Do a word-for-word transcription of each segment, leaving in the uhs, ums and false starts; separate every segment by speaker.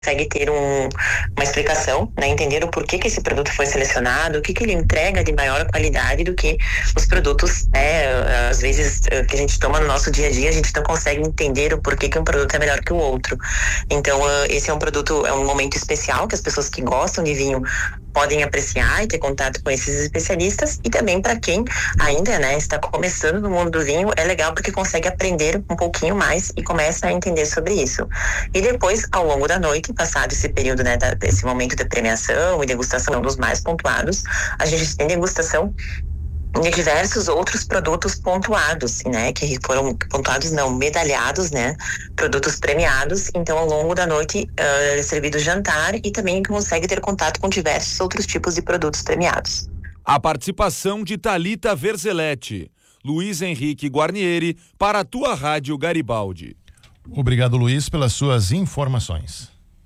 Speaker 1: consegue ter um, uma explicação, né? Entender o porquê que esse produto foi selecionado, o que, que ele entrega de maior qualidade do que os produtos, né? Às vezes que a gente toma no nosso dia a dia, a gente não consegue entender o porquê que um produto é melhor que o outro. Então, esse é um produto, é um momento especial que as pessoas que gostam de vinho podem apreciar e ter contato com esses especialistas, e também para quem ainda, né, está começando no mundo do vinho, é legal porque consegue aprender um pouquinho mais e começa a entender sobre isso. E depois, ao longo da noite, passado esse período, né, da, desse momento de premiação e degustação dos mais pontuados, a gente tem degustação de diversos outros produtos pontuados, né, que foram pontuados, não, medalhados, né, produtos premiados. Então, ao longo da noite uh, é servido jantar e também consegue ter contato com diversos outros tipos de produtos premiados.
Speaker 2: A participação de Thalita Verzeletti, Luiz Henrique Guarnieri, para a tua Rádio Garibaldi.
Speaker 3: Obrigado, Luiz, pelas suas informações.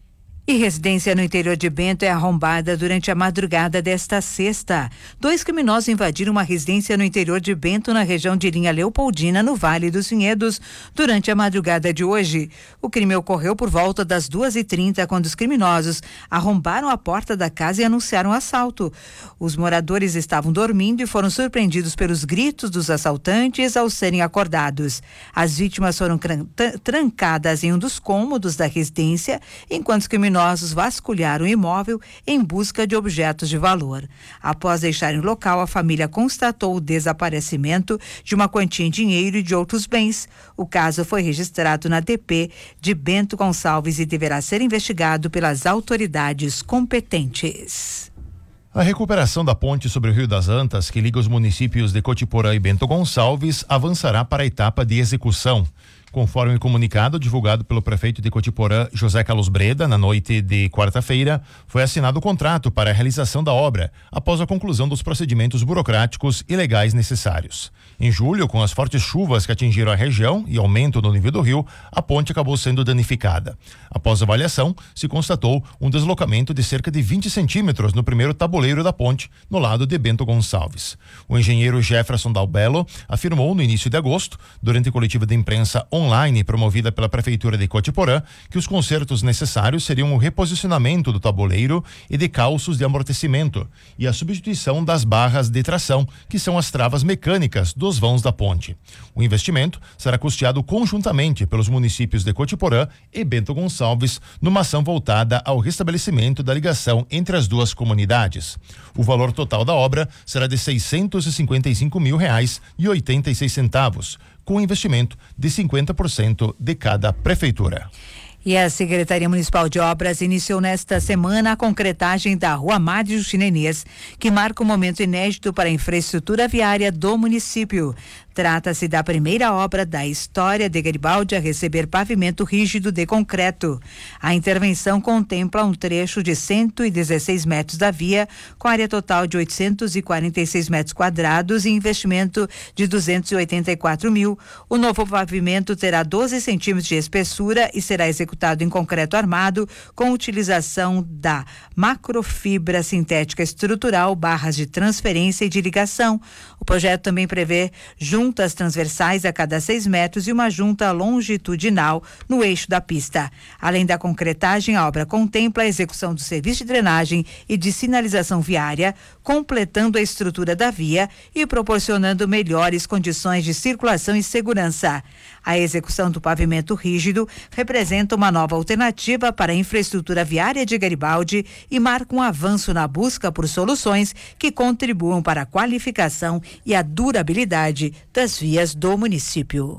Speaker 4: E residência no interior de Bento é arrombada durante a madrugada desta sexta. Dois criminosos invadiram uma residência no interior de Bento, na região de Linha Leopoldina, no Vale dos Vinhedos, durante a madrugada de hoje. O crime ocorreu por volta das duas e trinta, quando os criminosos arrombaram a porta da casa e anunciaram o assalto. Os moradores estavam dormindo e foram surpreendidos pelos gritos dos assaltantes ao serem acordados. As vítimas foram trancadas em um dos cômodos da residência, enquanto os criminosos Criminosos vasculharam o imóvel em busca de objetos de valor. Após deixarem o local, a família constatou o desaparecimento de uma quantia em dinheiro e de outros bens. O caso foi registrado na D P de Bento Gonçalves e deverá ser investigado pelas autoridades competentes.
Speaker 3: A recuperação da ponte sobre o Rio das Antas, que liga os municípios de Cotiporã e Bento Gonçalves, avançará para a etapa de execução. Conforme o comunicado divulgado pelo prefeito de Cotiporã, José Carlos Breda, na noite de quarta-feira, foi assinado o contrato para a realização da obra, após a conclusão dos procedimentos burocráticos e legais necessários. Em julho, com as fortes chuvas que atingiram a região e aumento no nível do rio, a ponte acabou sendo danificada. Após a avaliação, se constatou um deslocamento de cerca de vinte centímetros no primeiro tabuleiro da ponte, no lado de Bento Gonçalves. O engenheiro Jefferson Dalbello afirmou no início de agosto, durante a coletiva de imprensa online, online promovida pela Prefeitura de Cotiporã, que os consertos necessários seriam o reposicionamento do tabuleiro e de calços de amortecimento e a substituição das barras de tração, que são as travas mecânicas dos vãos da ponte. O investimento será custeado conjuntamente pelos municípios de Cotiporã e Bento Gonçalves, numa ação voltada ao restabelecimento da ligação entre as duas comunidades. O valor total da obra será de seiscentos e cinquenta e cinco mil reais e oitenta e seis centavos, com investimento de cinquenta por cento de cada prefeitura.
Speaker 4: E a Secretaria Municipal de Obras iniciou nesta semana a concretagem da Rua Madre Justina Inês, que marca um momento inédito para a infraestrutura viária do município. Trata-se da primeira obra da história de Garibaldi a receber pavimento rígido de concreto. A intervenção contempla um trecho de cento e dezesseis metros da via, com área total de oitocentos e quarenta e seis metros quadrados e investimento de duzentos e oitenta e quatro mil. O novo pavimento terá doze centímetros de espessura e será executado em concreto armado, com utilização da macrofibra sintética estrutural, barras de transferência e de ligação. O projeto também prevê juntas transversais a cada seis metros e uma junta longitudinal no eixo da pista. Além da concretagem, a obra contempla a execução do serviço de drenagem e de sinalização viária, completando a estrutura da via e proporcionando melhores condições de circulação e segurança. A execução do pavimento rígido representa uma nova alternativa para a infraestrutura viária de Garibaldi e marca um avanço na busca por soluções que contribuam para a qualificação e a durabilidade das vias do município.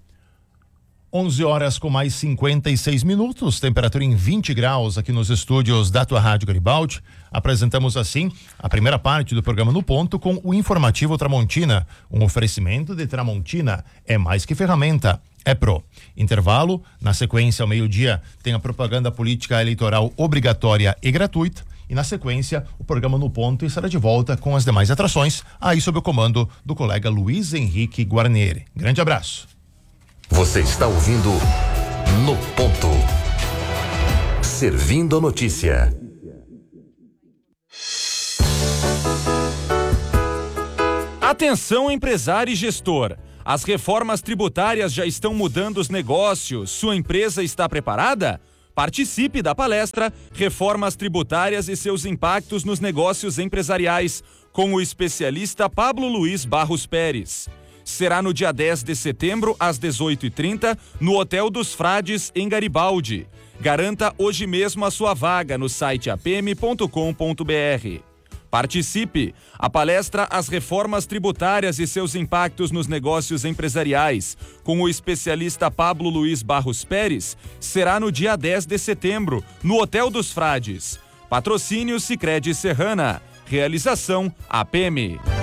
Speaker 3: onze horas com mais cinquenta e seis minutos, temperatura em vinte graus aqui nos estúdios da tua Rádio Garibaldi. Apresentamos assim a primeira parte do programa No Ponto com o informativo Tramontina, um oferecimento de Tramontina é mais que ferramenta, é pro. Intervalo, na sequência ao meio-dia tem a propaganda política eleitoral obrigatória e gratuita. E na sequência, o programa No Ponto estará de volta com as demais atrações, aí sob o comando do colega Luiz Henrique Guarnieri. Grande abraço.
Speaker 5: Você está ouvindo No Ponto. Servindo a notícia.
Speaker 2: Atenção, empresário e gestor. As reformas tributárias já estão mudando os negócios. Sua empresa está preparada? Participe da palestra Reformas Tributárias e seus impactos nos negócios empresariais, com o especialista Pablo Luiz Barros Pérez. Será no dia dez de setembro, às dezoito e trinta, no Hotel dos Frades, em Garibaldi. Garanta hoje mesmo a sua vaga no site a p m ponto com ponto b r. Participe! A palestra As Reformas Tributárias e seus impactos nos negócios empresariais, com o especialista Pablo Luiz Barros Pérez, será no dia dez de setembro, no Hotel dos Frades. Patrocínio Sicredi Serrana. Realização A P M.